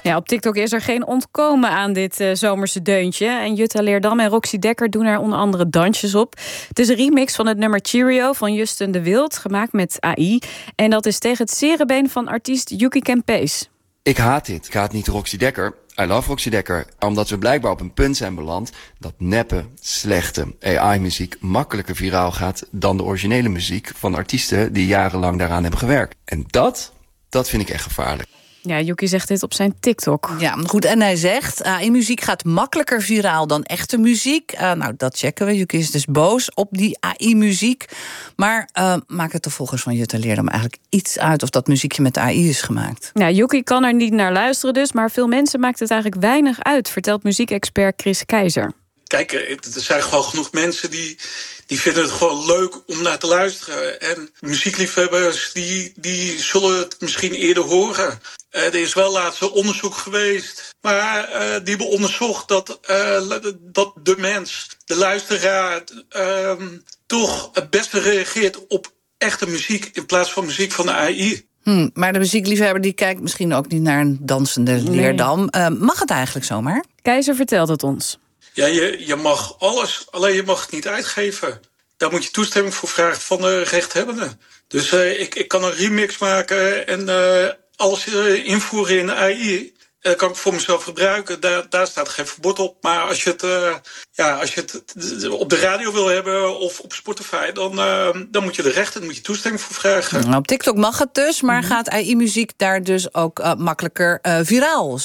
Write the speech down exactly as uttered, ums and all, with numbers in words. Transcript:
Ja, op TikTok is er geen ontkomen aan dit uh, zomerse deuntje. En Jutta Leerdam en Roxy Dekker doen er onder andere dansjes op. Het is een remix van het nummer Cheerio van Justin de Wild, gemaakt met A I. En dat is tegen het zere been van artiest Yuki Kempees. Ik haat dit. Ik haat niet Roxy Dekker. I love Roxy Dekker. Omdat we blijkbaar op een punt zijn beland dat neppe, slechte A I-muziek makkelijker viraal gaat dan de originele muziek van artiesten die jarenlang daaraan hebben gewerkt. En dat, dat vind ik echt gevaarlijk. Ja, Yuki zegt dit op zijn TikTok. Ja, goed. En hij zegt, A I-muziek gaat makkelijker viraal dan echte muziek. Uh, nou, dat checken we. Yuki is dus boos op die A I-muziek. Maar uh, maakt het de volgers van Jutta Leerdam eigenlijk iets uit of dat muziekje met A I is gemaakt? Ja, Yuki kan er niet naar luisteren dus, maar veel mensen maakt het eigenlijk weinig uit, vertelt muziekexpert Chris Keizer. Kijk, er zijn gewoon genoeg mensen die, die vinden het gewoon leuk om naar te luisteren. En muziekliefhebbers die, die zullen het misschien eerder horen. Uh, er is wel laatst een onderzoek geweest, maar uh, die hebben onderzocht dat, uh, dat de mens, de luisteraar, uh, toch het beste reageert op echte muziek in plaats van muziek van de A I. Hmm, maar de muziekliefhebber die kijkt misschien ook niet naar een dansende Leerdam. Nee. Uh, mag het eigenlijk zomaar? Keizer vertelt het ons. Ja, je, je mag alles, alleen je mag het niet uitgeven. Daar moet je toestemming voor vragen van de rechthebbende. Dus uh, ik, ik kan een remix maken en uh, alles uh, invoeren in A I. Dat kan ik voor mezelf gebruiken. Daar, daar staat geen verbod op. Maar als je het, uh, ja, als je het op de radio wil hebben of op Spotify, dan, uh, dan moet je de rechten, dan moet je toestemming voor vragen. Nou, op TikTok mag het dus, maar mm-hmm. gaat A I-muziek daar dus ook uh, makkelijker uh, viraal?